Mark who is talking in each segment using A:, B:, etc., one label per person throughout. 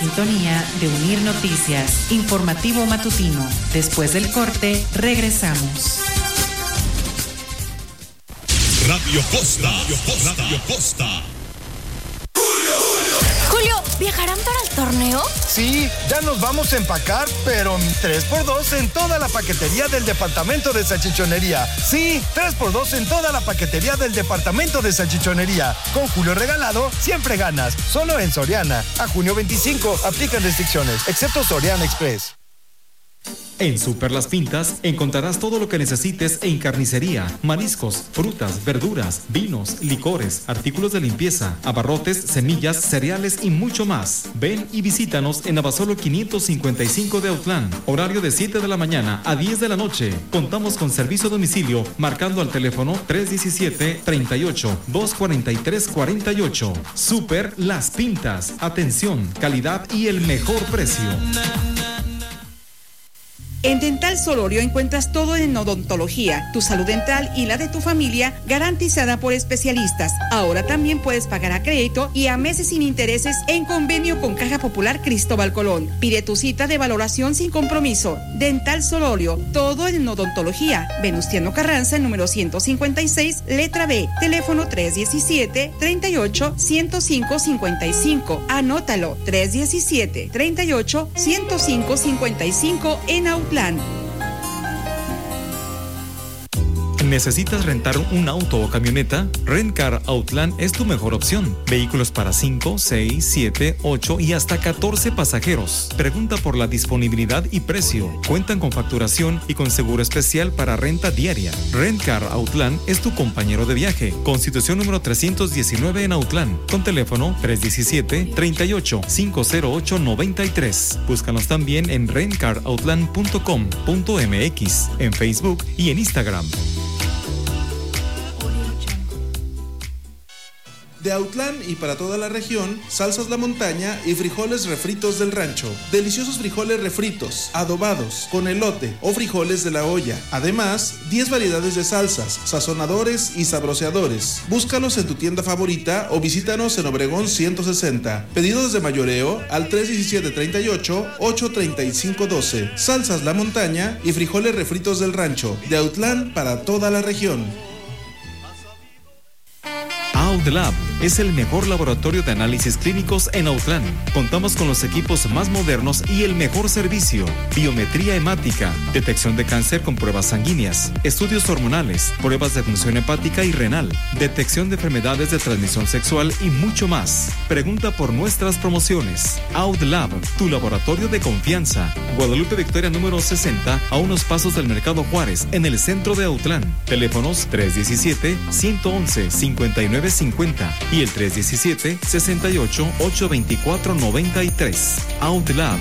A: sintonía de Unir Noticias, informativo matutino. Después del corte, regresamos.
B: Radio Costa. Radio Costa.
C: Julio, ¿viajarán para el torneo?
D: Sí, ya nos vamos a empacar, pero 3x2 en toda la paquetería del departamento de salchichonería. Sí, 3x2 en toda la paquetería del departamento de salchichonería. Con Julio regalado, siempre ganas. Solo en Soriana. A junio 25, aplican restricciones, excepto Soriana Express.
E: En Super Las Pintas encontrarás todo lo que necesites en carnicería, mariscos, frutas, verduras, vinos, licores, artículos de limpieza, abarrotes, semillas, cereales y mucho más. Ven y visítanos en Abasolo 555 de Autlán. Horario de 7 de la mañana a 10 de la noche. Contamos con servicio a domicilio marcando al teléfono 317-38-243-48. Super Las Pintas. Atención, calidad y el mejor precio.
F: En Dental Solorio encuentras todo en odontología, tu salud dental y la de tu familia garantizada por especialistas. Ahora también puedes pagar a crédito y a meses sin intereses en convenio con Caja Popular Cristóbal Colón. Pide tu cita de valoración sin compromiso. Dental Solorio, todo en odontología. Venustiano Carranza, número 156, letra B. Teléfono 317-38-105-55. Anótalo, 317-38-105-55 en Autlán.
E: ¿Necesitas rentar un auto o camioneta? Rentcar Autlán es tu mejor opción. Vehículos para 5, 6, 7, 8 y hasta 14 pasajeros. Pregunta por la disponibilidad y precio. Cuentan con facturación y con seguro especial para renta diaria. Rentcar Autlán es tu compañero de viaje. Constitución número 319 en Autlán. Con teléfono 317-38-508-93. Búscanos también en rentcarautlan.com.mx, en Facebook y en Instagram.
G: De Autlán y para toda la región, salsas La Montaña y frijoles refritos del rancho. Deliciosos frijoles refritos, adobados, con elote o frijoles de la olla. Además, 10 variedades de salsas, sazonadores y sabroseadores. Búscalos en tu tienda favorita o visítanos en Obregón 160. Pedidos de mayoreo al 317-38-835-12. Salsas La Montaña y frijoles refritos del rancho. De Autlán para toda la región.
E: AudLab es el mejor laboratorio de análisis clínicos en Autlán. Contamos con los equipos más modernos y el mejor servicio. Biometría hemática, detección de cáncer con pruebas sanguíneas, estudios hormonales, pruebas de función hepática y renal, detección de enfermedades de transmisión sexual y mucho más. Pregunta por nuestras promociones. AudLab, tu laboratorio de confianza. Guadalupe Victoria número 60, a unos pasos del Mercado Juárez, en el centro de Autlán. Teléfonos 317-111-5950 y el 317-68-824-93. AudLab.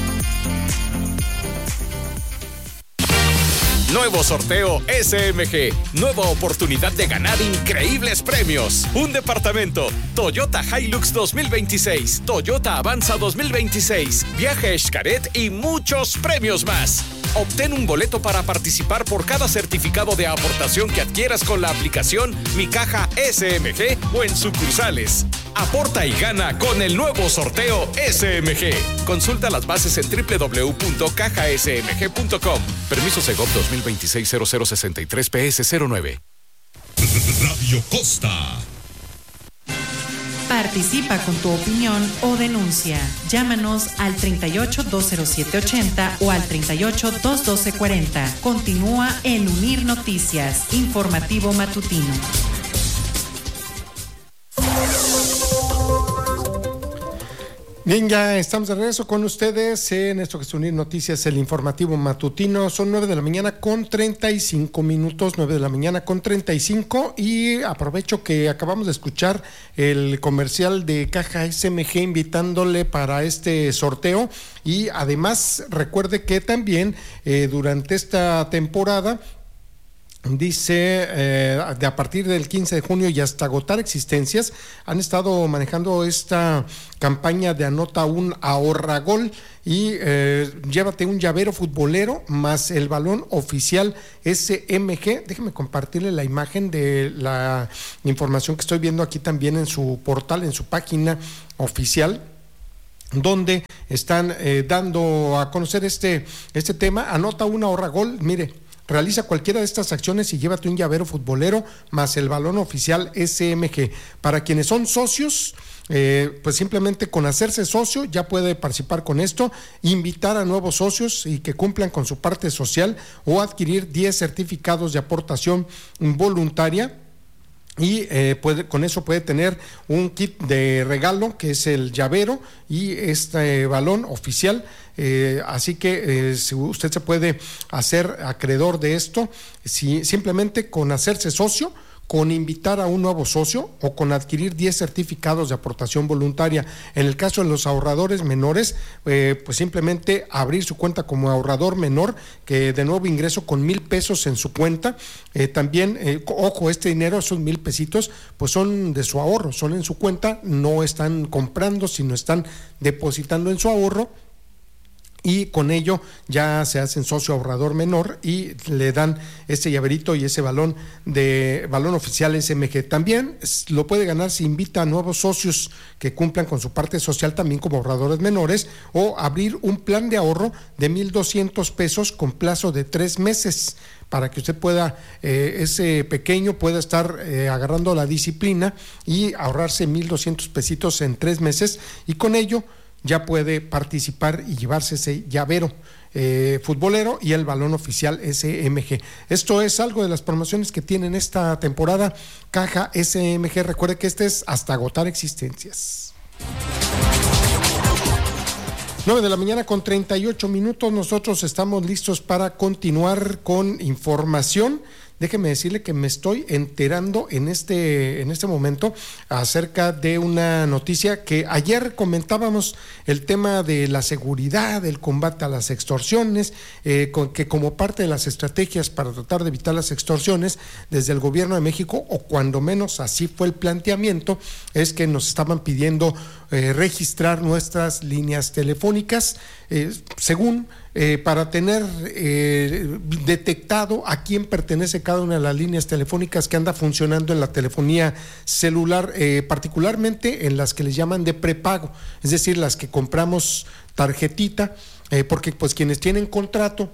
H: Nuevo sorteo SMG. Nueva oportunidad de ganar increíbles premios. Un departamento. Toyota Hilux 2026. Toyota Avanza 2026. Viaje a Xcaret y muchos premios más. Obtén un boleto para participar por cada certificado de aportación que adquieras con la aplicación Mi Caja SMG o en sucursales. Aporta y gana con el nuevo sorteo SMG. Consulta las bases en www.cajasmg.com. Permiso Segov 2026-0063 PS09.
B: Radio Costa.
A: Participa con tu opinión o denuncia. Llámanos al 38-207-80 o al 38-212-40. Continúa en Unir Noticias, informativo matutino.
I: Bien, ya estamos de regreso con ustedes en esto que es Unir Noticias, el informativo matutino. Son 9 de la mañana con 35 minutos, 9 de la mañana con 35, y aprovecho que acabamos de escuchar el comercial de Caja SMG invitándole para este sorteo, y además recuerde que también durante esta temporada dice, de a partir del 15 de junio y hasta agotar existencias, han estado manejando esta campaña de anota un ahorra gol y llévate un llavero futbolero más el balón oficial SMG. Déjeme compartirle la imagen de la información que estoy viendo aquí también en su portal, en su página oficial. donde están dando a conocer este tema. Anota un ahorra gol, mire, realiza cualquiera de estas acciones y llévate un llavero futbolero más el balón oficial SMG. Para quienes son socios, pues simplemente con hacerse socio ya puede participar con esto, invitar a nuevos socios y que cumplan con su parte social o adquirir 10 certificados de aportación voluntaria. Y con eso puede tener un kit de regalo que es el llavero y este balón oficial, así que usted se puede hacer acreedor de esto simplemente con hacerse socio, con invitar a un nuevo socio o con adquirir 10 certificados de aportación voluntaria. En el caso de los ahorradores menores, pues simplemente abrir su cuenta como ahorrador menor, que de nuevo ingreso con 1,000 pesos en su cuenta. También, ojo, este dinero, esos 1,000 pesitos, pues son de su ahorro, son en su cuenta, no están comprando, sino están depositando en su ahorro. Y con ello ya se hacen socio ahorrador menor y le dan este llaverito y ese balón oficial SMG. También lo puede ganar si invita a nuevos socios que cumplan con su parte social también como ahorradores menores, o abrir un plan de ahorro de 1,200 pesos con plazo de 3 meses para que usted pueda, ese pequeño pueda estar agarrando la disciplina y ahorrarse 1,200 pesitos en 3 meses, y con ello ya puede participar y llevarse ese llavero futbolero y el balón oficial SMG. Esto es algo de las promociones que tienen esta temporada Caja SMG. Recuerde que este es hasta agotar existencias. 9 de la mañana con 38 minutos. Nosotros estamos listos para continuar con información. Déjeme decirle que me estoy enterando en este momento acerca de una noticia que ayer comentábamos, el tema de la seguridad, el combate a las extorsiones, que como parte de las estrategias para tratar de evitar las extorsiones desde el gobierno de México, o cuando menos así fue el planteamiento, es que nos estaban pidiendo registrar nuestras líneas telefónicas, según para tener detectado a quién pertenece cada una de las líneas telefónicas que anda funcionando en la telefonía celular, particularmente en las que les llaman de prepago, es decir, las que compramos tarjetita, porque pues quienes tienen contrato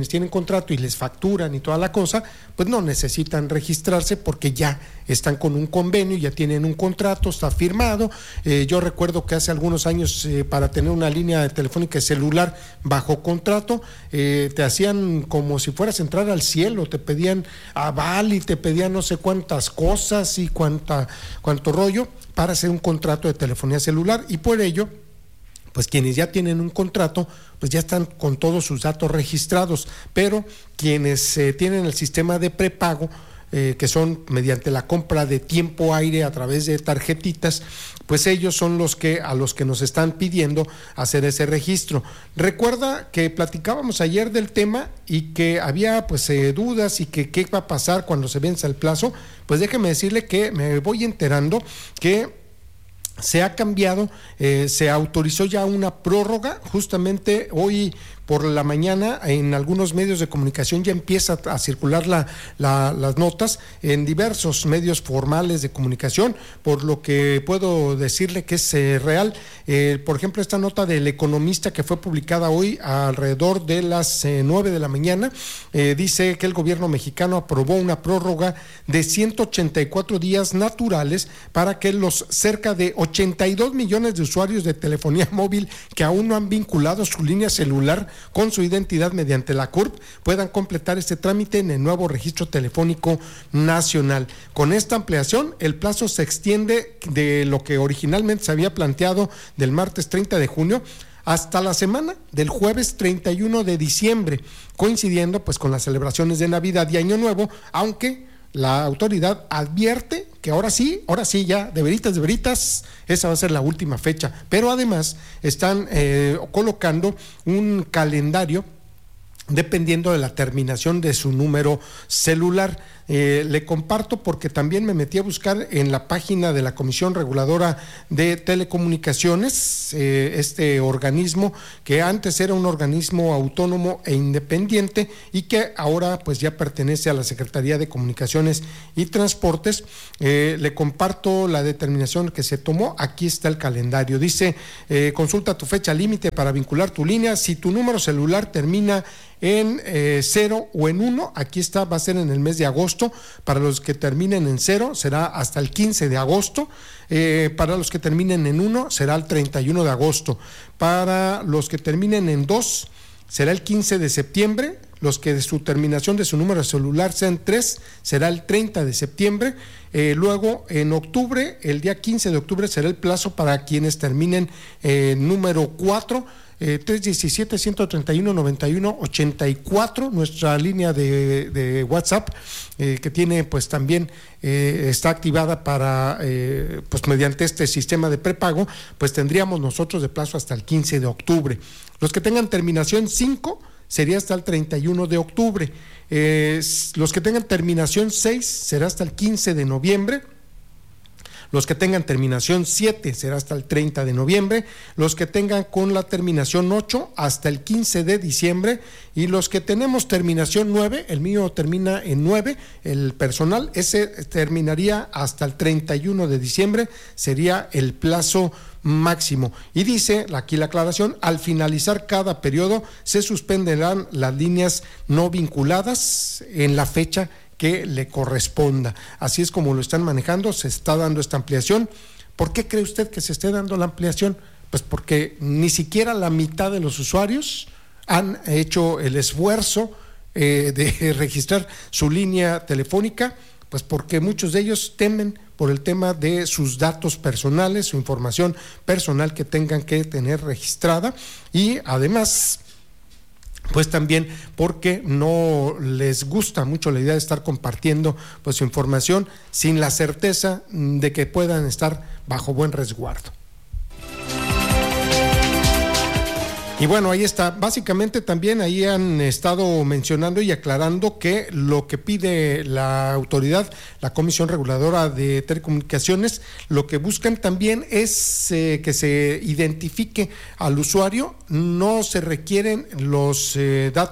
I: y les facturan y toda la cosa, pues no necesitan registrarse porque ya están con un convenio, ya tienen un contrato, está firmado. Yo recuerdo que hace algunos años, para tener una línea telefónica celular bajo contrato, te hacían como si fueras a entrar al cielo, te pedían aval y te pedían no sé cuántas cosas y cuánto rollo para hacer un contrato de telefonía celular, y por ello, pues quienes ya tienen un contrato, pues ya están con todos sus datos registrados, pero quienes tienen el sistema de prepago, que son mediante la compra de tiempo aire a través de tarjetitas, pues ellos son a los que nos están pidiendo hacer ese registro. Recuerda que platicábamos ayer del tema y que había pues dudas y que qué va a pasar cuando se venza el plazo. Pues déjeme decirle que me voy enterando que se ha cambiado, se autorizó ya una prórroga. Justamente hoy por la mañana en algunos medios de comunicación ya empieza a circular las notas en diversos medios formales de comunicación, por lo que puedo decirle que es real. Por ejemplo, esta nota del Economista que fue publicada hoy alrededor de las 9 de la mañana, dice que el gobierno mexicano aprobó una prórroga de 184 días naturales para que los cerca de 82 millones de usuarios de telefonía móvil que aún no han vinculado su línea celular con su identidad mediante la CURP puedan completar este trámite en el nuevo registro telefónico nacional. Con esta ampliación, el plazo se extiende de lo que originalmente se había planteado del martes 30 de junio hasta la semana del jueves 31 de diciembre, coincidiendo pues con las celebraciones de Navidad y Año Nuevo, aunque la autoridad advierte que ahora sí ya de veritas, esa va a ser la última fecha, pero además están colocando un calendario dependiendo de la terminación de su número celular. Le comparto porque también me metí a buscar en la página de la Comisión Reguladora de Telecomunicaciones, este organismo que antes era un organismo autónomo e independiente y que ahora pues ya pertenece a la Secretaría de Comunicaciones y Transportes. Le comparto la determinación que se tomó. Aquí está el calendario. Dice, consulta tu fecha límite para vincular tu línea. Si tu número celular termina en 0 o en 1, aquí está, va a ser en el mes de agosto. Para los que terminen en 0 será hasta el 15 de agosto. Para los que terminen en 1 será el 31 de agosto. Para los que terminen en 2 será el 15 de septiembre. Los que de su terminación de su número celular sean 3 será el 30 de septiembre. Luego en octubre, el día 15 de octubre será el plazo para quienes terminen número 4. 317-131-91-84, nuestra línea de WhatsApp, que tiene pues también está activada para pues mediante este sistema de prepago, pues tendríamos nosotros de plazo hasta el 15 de octubre. Los que tengan terminación 5 sería hasta el 31 de octubre. Los que tengan terminación 6 será hasta el 15 de noviembre. Los que tengan terminación 7 será hasta el 30 de noviembre, los que tengan con la terminación 8 hasta el 15 de diciembre y los que tenemos terminación 9, el mío termina en 9, el personal, ese terminaría hasta el 31 de diciembre, sería el plazo máximo. Y dice aquí la aclaración, al finalizar cada periodo se suspenderán las líneas no vinculadas en la fecha que le corresponda. Así es como lo están manejando, se está dando esta ampliación. ¿Por qué cree usted que se esté dando la ampliación? Pues porque ni siquiera la mitad de los usuarios han hecho el esfuerzo de registrar su línea telefónica, pues porque muchos de ellos temen por el tema de sus datos personales, su información personal que tengan que tener registrada, y además pues también porque no les gusta mucho la idea de estar compartiendo pues su información sin la certeza de que puedan estar bajo buen resguardo. Y bueno, ahí está. Básicamente también ahí han estado mencionando y aclarando que lo que pide la autoridad, la Comisión Reguladora de Telecomunicaciones, lo que buscan también es que se identifique al usuario. No se requieren los datos